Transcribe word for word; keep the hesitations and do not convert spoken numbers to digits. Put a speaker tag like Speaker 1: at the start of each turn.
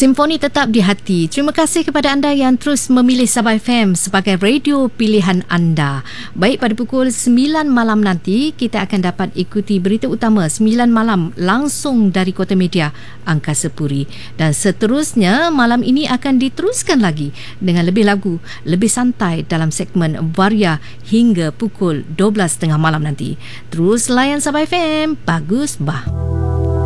Speaker 1: Simfoni tetap di hati. Terima kasih kepada anda yang terus memilih Sabah F M sebagai radio pilihan anda. Baik, pada pukul sembilan malam nanti kita akan dapat ikuti berita utama sembilan malam langsung dari Kota Media Angkasa Puri. Dan seterusnya malam ini akan diteruskan lagi dengan lebih lagu, lebih santai dalam segmen Varia hingga pukul dua belas tiga puluh malam nanti. Terus layan Sabah F M. Bagus bah.